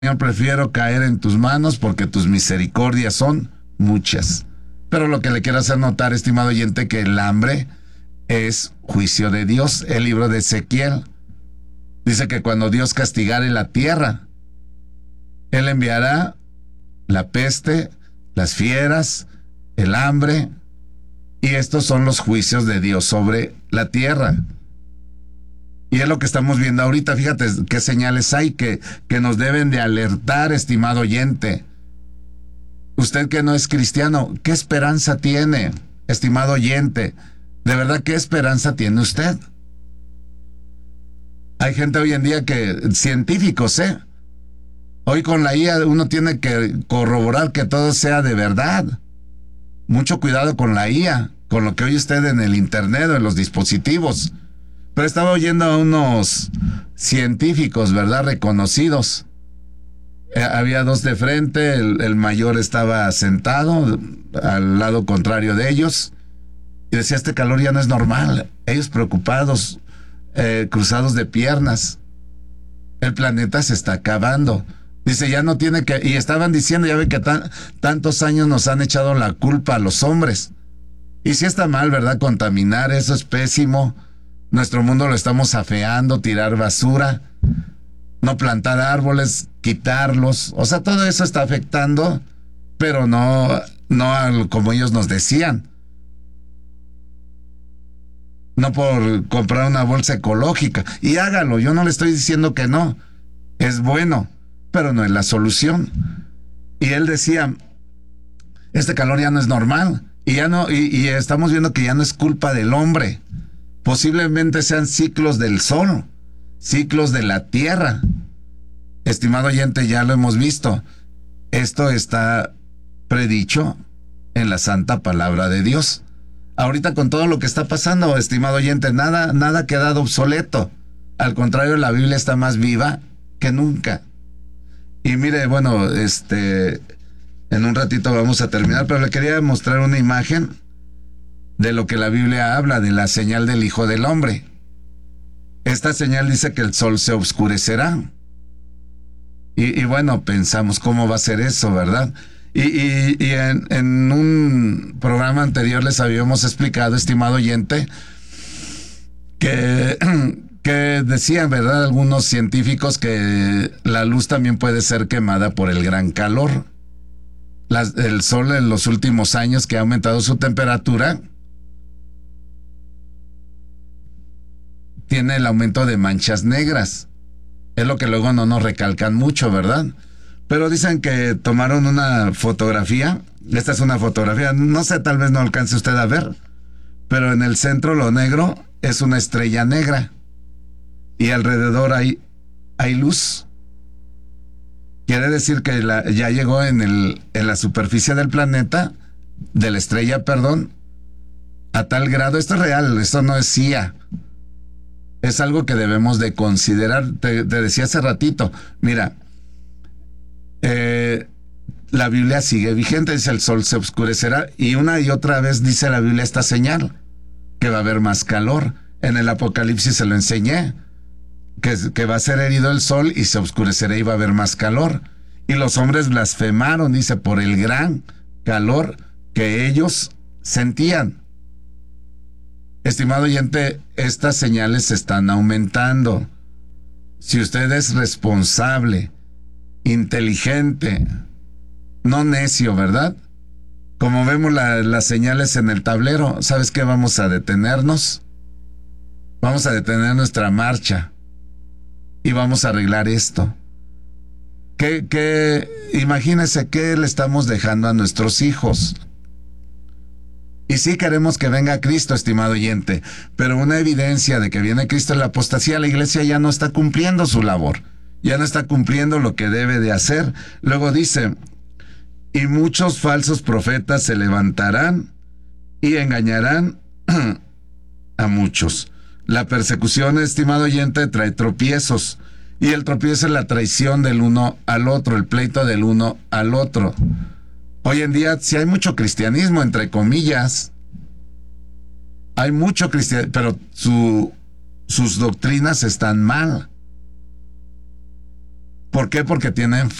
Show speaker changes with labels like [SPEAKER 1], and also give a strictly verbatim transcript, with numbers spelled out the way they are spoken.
[SPEAKER 1] Señor, prefiero caer en tus manos porque tus misericordias son muchas. Pero lo que le quiero hacer notar, estimado oyente, que el hambre es juicio de Dios. El libro de Ezequiel dice que cuando Dios castigare la tierra, Él enviará la peste, las fieras, el hambre, y estos son los juicios de Dios sobre la tierra. Y es lo que estamos viendo ahorita. Fíjate qué señales hay que, que nos deben de alertar, estimado oyente. Usted que no es cristiano, ¿qué esperanza tiene, estimado oyente? ¿De verdad qué esperanza tiene usted? Hay gente hoy en día que, científicos, ¿eh? Hoy con la I A uno tiene que corroborar que todo sea de verdad. Mucho cuidado con la I A, con lo que oye usted en el internet o en los dispositivos. Pero estaba oyendo a unos científicos, ¿verdad? Reconocidos. Eh, había dos de frente, el, el mayor estaba sentado al lado contrario de ellos y decía, este calor ya no es normal. Ellos preocupados, eh, cruzados de piernas. El planeta se está acabando. Dice, ya no tiene que... Y estaban diciendo, ya ve que tan, tantos años nos han echado la culpa a los hombres. Y sí está mal, ¿verdad? Contaminar, eso es pésimo. Nuestro mundo lo estamos afeando, tirar basura, no plantar árboles, quitarlos. O sea, todo eso está afectando, pero no, no al, como ellos nos decían. No por comprar una bolsa ecológica. Y hágalo, yo no le estoy diciendo que no. Es bueno, pero no es la solución. Y él decía, este calor ya no es normal. Y ya no, y, y estamos viendo que ya no es culpa del hombre. Posiblemente sean ciclos del sol, ciclos de la tierra. Estimado oyente, ya lo hemos visto. Esto está predicho en la santa palabra de Dios. Ahorita con todo lo que está pasando, estimado oyente, nada, nada ha quedado obsoleto. Al contrario, la Biblia está más viva que nunca. Y mire, bueno, este, en un ratito vamos a terminar, pero le quería mostrar una imagen de lo que la Biblia habla, de la señal del Hijo del Hombre. Esta señal dice que el sol se oscurecerá. Y, y bueno, pensamos, ¿cómo va a ser eso, verdad? Y, y, y en, en un programa anterior les habíamos explicado, estimado oyente, que, que decían, ¿verdad?, algunos científicos que la luz también puede ser quemada por el gran calor. Las, el sol en los últimos años, que ha aumentado su temperatura, tiene el aumento de manchas negras. Es lo que luego no nos recalcan mucho, ¿verdad? Pero dicen que tomaron una fotografía. Esta es una fotografía, no sé, tal vez no alcance usted a ver, pero en el centro lo negro es una estrella negra y alrededor hay, hay luz. Quiere decir que la, ya llegó en, el, en la superficie del planeta, de la estrella, perdón, a tal grado. Esto es real, esto no es I A. Es algo que debemos de considerar. Te, te decía hace ratito, mira, eh, la Biblia sigue vigente, dice el sol se oscurecerá, y una y otra vez dice la Biblia esta señal, que va a haber más calor. En el Apocalipsis se lo enseñé, que, que va a ser herido el sol y se oscurecerá y va a haber más calor. Y los hombres blasfemaron, dice, por el gran calor que ellos sentían. Estimado oyente, estas señales están aumentando. Si usted es responsable, inteligente, no necio, ¿verdad? Como vemos la, las señales en el tablero, ¿sabes qué? Vamos a detenernos. Vamos a detener nuestra marcha y vamos a arreglar esto. ¿Qué, qué, imagínese qué le estamos dejando a nuestros hijos? Y sí queremos que venga Cristo, estimado oyente, pero una evidencia de que viene Cristo en la apostasía, la iglesia ya no está cumpliendo su labor, ya no está cumpliendo lo que debe de hacer. Luego dice, y muchos falsos profetas se levantarán y engañarán a muchos. La persecución, estimado oyente, trae tropiezos, y el tropiezo es la traición del uno al otro, el pleito del uno al otro. Hoy en día sí hay mucho cristianismo, entre comillas. Hay mucho cristianismo, pero su, sus doctrinas están mal. ¿Por qué? Porque tienen